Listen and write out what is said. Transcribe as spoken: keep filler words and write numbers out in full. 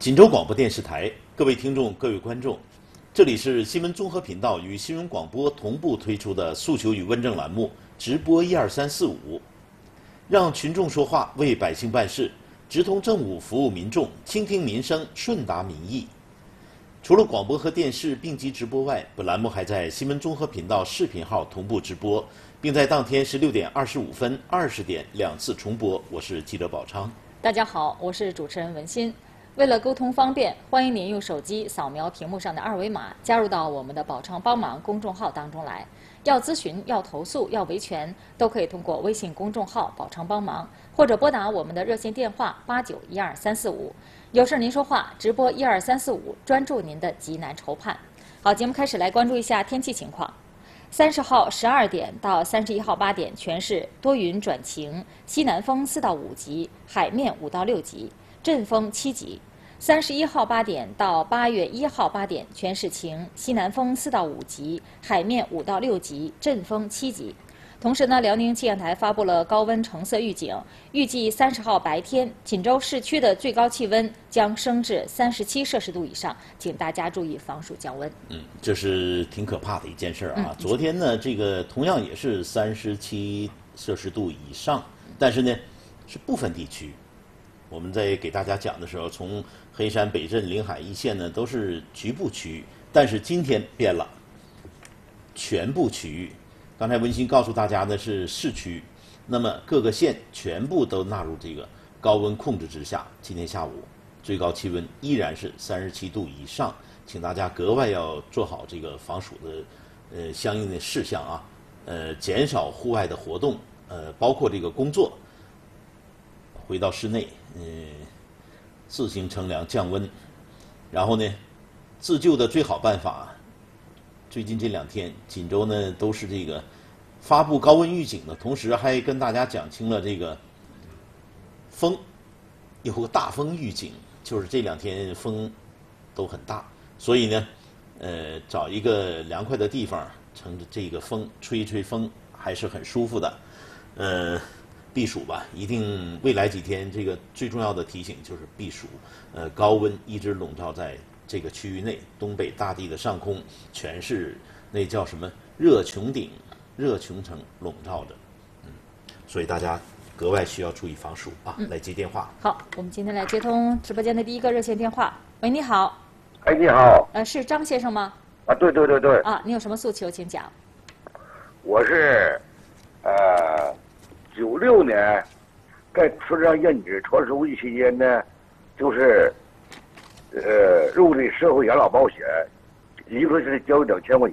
锦州广播电视台，各位听众、各位观众，这里是新闻综合频道与新闻广播同步推出的诉求与问政栏目直播一二三四五，让群众说话，为百姓办事，直通政务，服务民众，倾听民生，顺达民意。除了广播和电视并机直播外，本栏目还在新闻综合频道视频号同步直播，并在当天十六点二十五分、二十点两次重播。我是记者宝昌。 大家好，我是主持人文心。为了沟通方便，欢迎您用手机扫描屏幕上的二维码，加入到我们的宝昌帮忙公众号当中来。要咨询、要投诉、要维权，都可以通过微信公众号“宝昌帮忙”，或者拨打我们的热线电话八九一二三四五。有事您说话，直播一二三四五，专注您的急难愁盼。好，节目开始，来关注一下天气情况。三十号十二点到三十一号八点，全市多云转晴，西南风四到五级，海面五到六级，阵风七级。三十一号八点到八月一号八点，全市晴，西南风四到五级，海面五到六级，阵风七级。同时呢，辽宁气象台发布了高温橙色预警，预计三十号白天，锦州市区的最高气温将升至三十七摄氏度以上，请大家注意防暑降温。 嗯，这是挺可怕的一件事啊。 嗯、 昨天呢，这个同样也是三十七摄氏度以上，但是呢，是部分地区。我们在给大家讲的时候，从黑山、北镇、临海一线呢，都是局部区域，但是今天变了，全部区域。刚才文心告诉大家的是市区，那么各个县全部都纳入这个高温控制之下。今天下午最高气温依然是三十七度以上，请大家格外要做好这个防暑的呃相应的事项啊，呃，减少户外的活动，呃，包括这个工作，回到室内，嗯、呃，自行乘凉降温。然后呢，自救的最好办法。最近这两天，锦州呢都是这个发布高温预警的同时，还跟大家讲清了这个风有个大风预警，就是这两天风都很大，所以呢，呃，找一个凉快的地方，乘着这个风吹一吹风，还是很舒服的，呃，避暑吧。一定未来几天，这个最重要的提醒就是避暑，呃，高温一直笼罩在这个区域内，东北大地的上空全是那叫什么热穹顶、热穹层笼罩着，嗯，所以大家格外需要注意防暑啊。嗯、来接电话。 好，我们今天来接通直播间的第一个热线电话。喂，你好。 哎，你好。 呃，是张先生吗？ 啊，对对对对。 啊，你有什么诉求，请讲。 我是，呃，九六年在村上任职传书记期间呢，就是。呃，入的社会养老保险，一个是交两千块钱。